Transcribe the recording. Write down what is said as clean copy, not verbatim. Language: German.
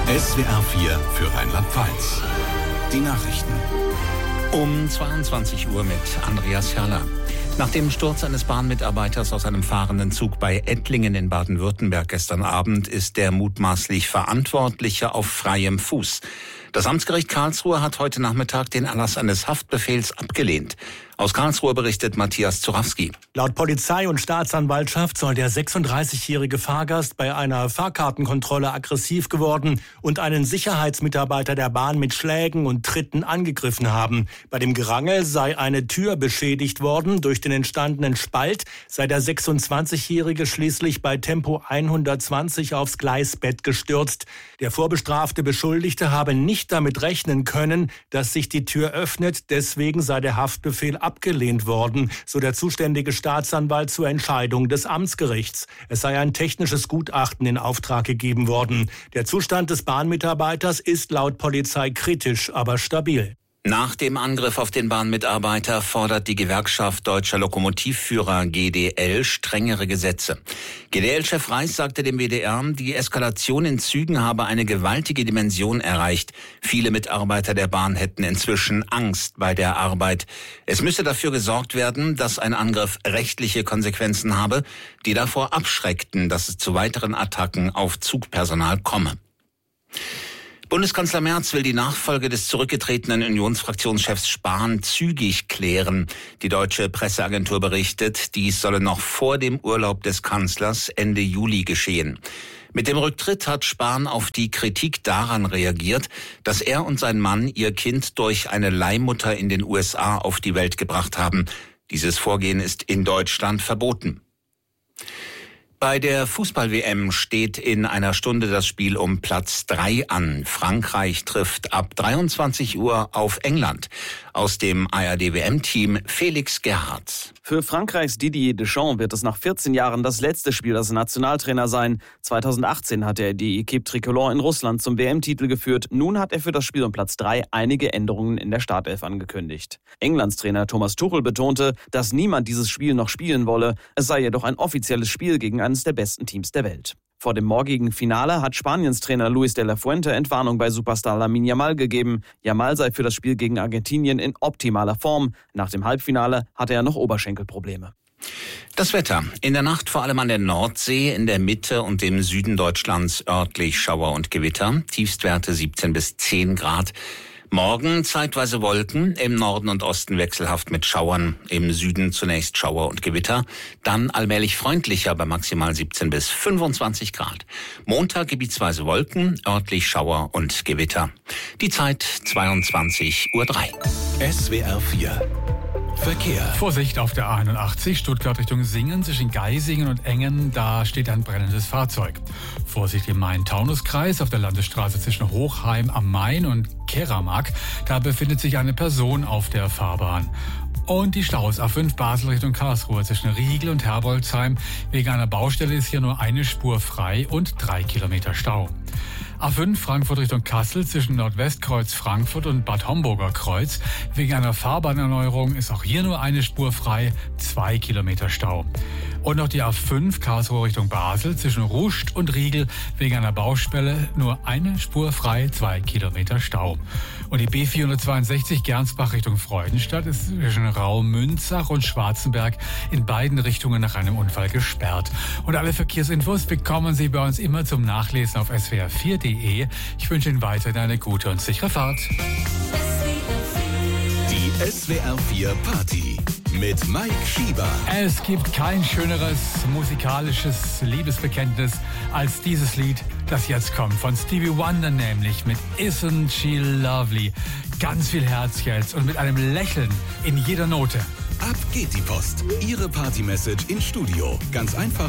SWR 4 für Rheinland-Pfalz. Die Nachrichten. Um 22 Uhr mit Andreas Herrler. Nach dem Sturz eines Bahnmitarbeiters aus einem fahrenden Zug bei Ettlingen in Baden-Württemberg gestern Abend ist der mutmaßlich Verantwortliche auf freiem Fuß. Das Amtsgericht Karlsruhe hat heute Nachmittag den Erlass eines Haftbefehls abgelehnt. Aus Karlsruhe berichtet Matthias Zurawski. Laut Polizei und Staatsanwaltschaft soll der 36-jährige Fahrgast bei einer Fahrkartenkontrolle aggressiv geworden und einen Sicherheitsmitarbeiter der Bahn mit Schlägen und Tritten angegriffen haben. Bei dem Gerangel sei eine Tür beschädigt worden. Durch den entstandenen Spalt sei der 26-jährige schließlich bei Tempo 120 aufs Gleisbett gestürzt. Der vorbestrafte Beschuldigte habe nicht damit rechnen können, dass sich die Tür öffnet. Deswegen sei der Haftbefehl abgelehnt worden, so der zuständige Staatsanwalt zur Entscheidung des Amtsgerichts. Es sei ein technisches Gutachten in Auftrag gegeben worden. Der Zustand des Bahnmitarbeiters ist laut Polizei kritisch, aber stabil. Nach dem Angriff auf den Bahnmitarbeiter fordert die Gewerkschaft Deutscher Lokomotivführer GDL strengere Gesetze. GDL-Chef Reis sagte dem WDR, die Eskalation in Zügen habe eine gewaltige Dimension erreicht. Viele Mitarbeiter der Bahn hätten inzwischen Angst bei der Arbeit. Es müsse dafür gesorgt werden, dass ein Angriff rechtliche Konsequenzen habe, die davor abschreckten, dass es zu weiteren Attacken auf Zugpersonal komme. Bundeskanzler Merz will die Nachfolge des zurückgetretenen Unionsfraktionschefs Spahn zügig klären. Die deutsche Presseagentur berichtet, dies solle noch vor dem Urlaub des Kanzlers Ende Juli geschehen. Mit dem Rücktritt hat Spahn auf die Kritik daran reagiert, dass er und sein Mann ihr Kind durch eine Leihmutter in den USA auf die Welt gebracht haben. Dieses Vorgehen ist in Deutschland verboten. Bei der Fußball-WM steht in einer Stunde das Spiel um Platz 3 an. Frankreich trifft ab 23 Uhr auf England. Aus dem ARD-WM-Team Felix Gerhardt. Für Frankreichs Didier Deschamps wird es nach 14 Jahren das letzte Spiel als Nationaltrainer sein. 2018 hat er die Équipe Tricolore in Russland zum WM-Titel geführt. Nun hat er für das Spiel um Platz 3 einige Änderungen in der Startelf angekündigt. Englands Trainer Thomas Tuchel betonte, dass niemand dieses Spiel noch spielen wolle. Es sei jedoch ein offizielles Spiel gegen eines der besten Teams der Welt. Vor dem morgigen Finale hat Spaniens Trainer Luis de la Fuente Entwarnung bei Superstar Lamine Yamal gegeben. Yamal sei für das Spiel gegen Argentinien in optimaler Form. Nach dem Halbfinale hatte er noch Oberschenkelprobleme. Das Wetter. In der Nacht vor allem an der Nordsee, in der Mitte und im Süden Deutschlands örtlich Schauer und Gewitter. Tiefstwerte 17 bis 10 Grad. Morgen zeitweise Wolken, im Norden und Osten wechselhaft mit Schauern, im Süden zunächst Schauer und Gewitter, dann allmählich freundlicher bei maximal 17 bis 25 Grad. Montag gebietsweise Wolken, örtlich Schauer und Gewitter. Die Zeit 22:03 Uhr. SWR 4 Verkehr. Vorsicht auf der A81 Stuttgart Richtung Singen zwischen Geisingen und Engen, da steht ein brennendes Fahrzeug. Vorsicht im Main-Taunus-Kreis auf der Landesstraße zwischen Hochheim am Main und Keramak, da befindet sich eine Person auf der Fahrbahn. Und die Staus A5 Basel Richtung Karlsruhe zwischen Riegel und Herbolzheim. Wegen einer Baustelle ist hier nur eine Spur frei und 3 Kilometer Stau. A5 Frankfurt Richtung Kassel zwischen Nordwestkreuz Frankfurt und Bad Homburger Kreuz. Wegen einer Fahrbahnerneuerung ist auch hier nur eine Spur frei, 2 Kilometer Stau. Und noch die A5 Karlsruhe Richtung Basel zwischen Ruscht und Riegel. Wegen einer Baustelle nur eine Spur frei, 2 Kilometer Stau. Und die B462 Gernsbach Richtung Freudenstadt ist zwischen Raumünzach und Schwarzenberg in beiden Richtungen nach einem Unfall gesperrt. Und alle Verkehrsinfos bekommen Sie bei uns immer zum Nachlesen auf swr4.de. Ich wünsche Ihnen weiterhin eine gute und sichere Fahrt. Die SWR 4 Party mit Mike Schieber. Es gibt kein schöneres musikalisches Liebesbekenntnis als dieses Lied, das jetzt kommt. Von Stevie Wonder nämlich mit Isn't She Lovely. Ganz viel Herz jetzt und mit einem Lächeln in jeder Note. Ab geht die Post. Ihre Party-Message ins Studio. Ganz einfach